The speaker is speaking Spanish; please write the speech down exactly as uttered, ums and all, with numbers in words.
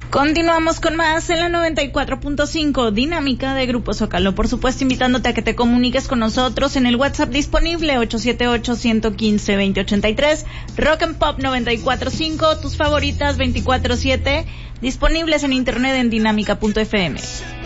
Continuamos con más en la noventa y cuatro punto cinco, Dinámica de Grupo Zócalo. Por supuesto, invitándote a que te comuniques con nosotros en el WhatsApp disponible ocho siete ocho, uno uno cinco, dos cero ocho tres, Rock and Pop noventa y cuatro punto cinco, tus favoritas veinticuatro siete, disponibles en internet en dinámica punto f m.